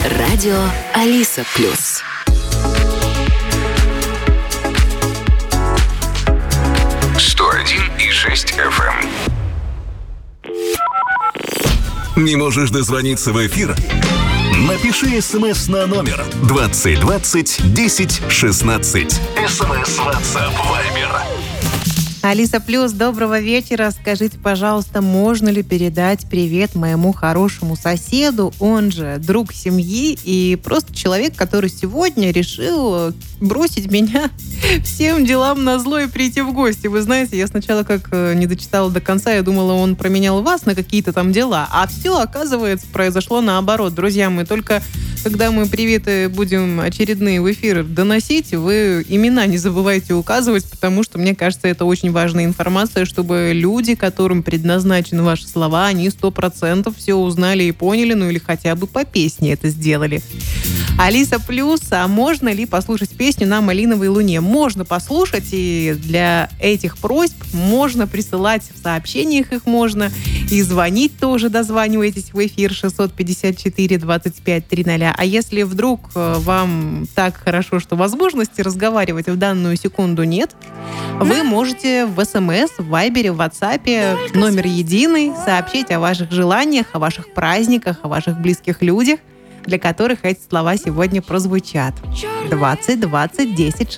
Радио Алиса Плюс. FM. Не можешь дозвониться в эфир? Напиши СМС на номер 2020 10 16. СМС, WhatsApp, Viber. Алиса Плюс, доброго вечера. Скажите, пожалуйста, можно ли передать привет моему хорошему соседу, он же друг семьи и просто человек, который сегодня решил бросить меня всем делам назло и прийти в гости. Вы знаете, я сначала как не дочитала до конца, я думала, он променял вас на какие-то там дела, а все, оказывается, произошло наоборот. Друзья мои, только когда мы приветы будем очередные в эфир доносить, вы имена не забывайте указывать, потому что, мне кажется, это очень важная информация, чтобы люди, которым предназначены ваши слова, они 100% все узнали и поняли, ну или хотя бы по песне это сделали. Алиса Плюс, а можно ли послушать песню «На малиновой луне»? Можно послушать, и для этих просьб можно присылать в сообщениях, их можно и звонить тоже, дозванивайтесь в эфир 654-25-00. А если вдруг вам так хорошо, что возможности разговаривать в данную секунду нет, вы можете в СМС, в Вайбере, в WhatsApp, номер единый, сообщить о ваших желаниях, о ваших праздниках, о ваших близких людях, для которых эти слова сегодня прозвучат. 20 20 10